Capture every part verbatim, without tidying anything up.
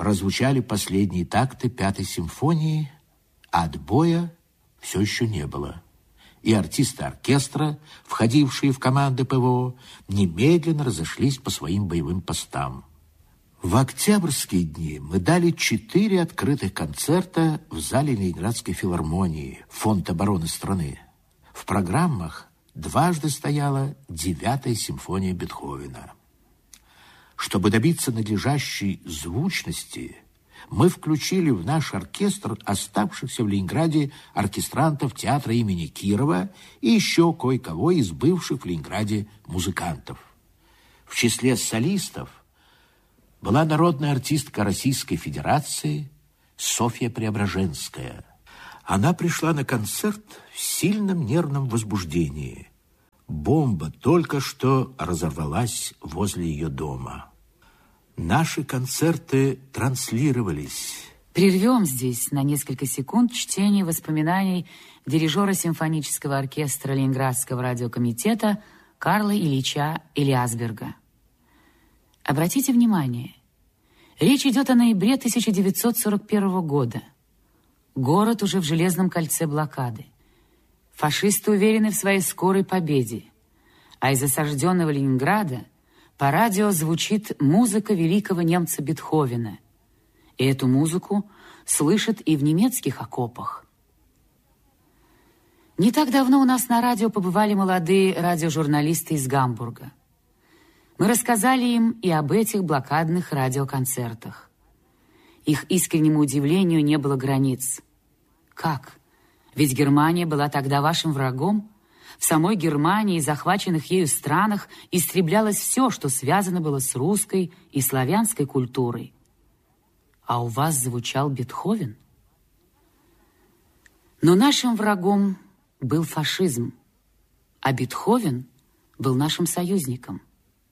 прозвучали последние такты Пятой симфонии, а отбоя все еще не было. И артисты оркестра, входившие в команды ПВО, немедленно разошлись по своим боевым постам. В октябрьские дни мы дали четыре открытых концерта в зале Ленинградской филармонии, Фонд обороны страны. В программах дважды стояла Девятая симфония Бетховена. Чтобы добиться надлежащей звучности, мы включили в наш оркестр оставшихся в Ленинграде оркестрантов театра имени Кирова и еще кое-кого из бывших в Ленинграде музыкантов. В числе солистов была народная артистка Российской Федерации Софья Преображенская. Она пришла на концерт в сильном нервном возбуждении. Бомба только что разорвалась возле ее дома. Наши концерты транслировались. Прервем здесь на несколько секунд чтение воспоминаний дирижера симфонического оркестра Ленинградского радиокомитета Карла Ильича Элиасберга. Обратите внимание, речь идет о ноябре тысяча девятьсот сорок первого года. Город уже в железном кольце блокады. Фашисты уверены в своей скорой победе. А из осажденного Ленинграда по радио звучит музыка великого немца Бетховена. И эту музыку слышат и в немецких окопах. Не так давно у нас на радио побывали молодые радиожурналисты из Гамбурга. Мы рассказали им и об этих блокадных радиоконцертах. Их искреннему удивлению не было границ. Как? Ведь Германия была тогда вашим врагом. В самой Германии и захваченных ею странах истреблялось все, что связано было с русской и славянской культурой. А у вас звучал Бетховен? Но нашим врагом был фашизм, а Бетховен был нашим союзником.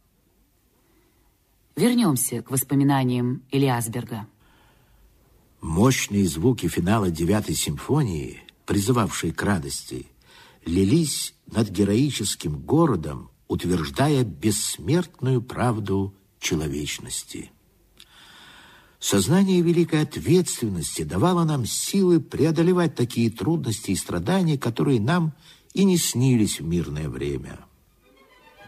Вернемся к воспоминаниям Элиасберга. Мощные звуки финала Девятой симфонии, призывавшие к радости, лились над героическим городом, утверждая бессмертную правду человечности. Сознание великой ответственности давало нам силы преодолевать такие трудности и страдания, которые нам и не снились в мирное время.